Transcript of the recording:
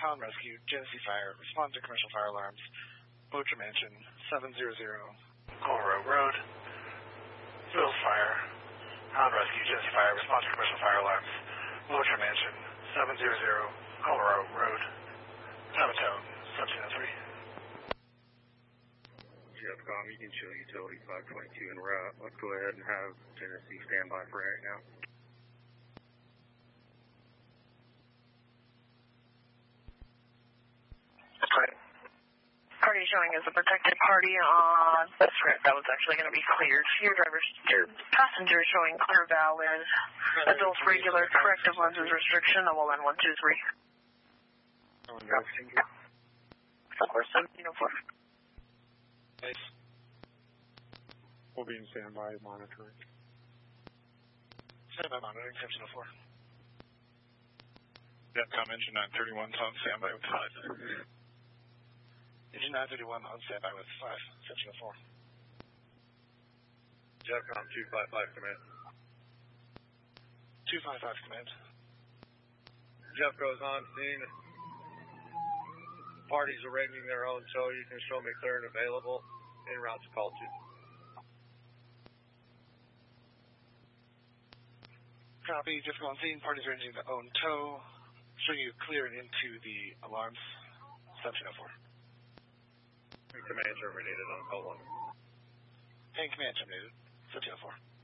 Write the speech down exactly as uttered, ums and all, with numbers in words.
Hound Rescue, Genesee Fire, respond to commercial fire alarms, Bocher Mansion, seven hundred Colorado Road. Phil's Fire, Hound Rescue, Genesee Fire, respond to commercial fire alarms, Bocher Mansion, seven hundred Colorado Road. Sabatone, seventeen oh three. Jeffcom, you can show utility five twenty-two en route. Let's go ahead and have Genesee stand by for right now. Party showing as a protected party on the script. That was actually going to be cleared. Your driver's, your passenger showing clear valid. Adult regular corrective lenses restriction, O L N one two three. Southwest seventeen oh four. Nice. We'll be in standby monitoring. Standby monitoring, seventeen oh four. Jeffcom engine nine thirty-one is on standby with five. Engine nine thirty-one on standby with five, seventeen oh four. Jeffcom two five five command. two five five command. Jeff goes on scene. Parties arranging their own show. You can show me clear and available. En route to call two. Copy, just go on scene. Parties arranging their own tow. Showing you clear and into the alarms. seventeen oh four. Command terminated on call one. And command terminated. seventeen oh four.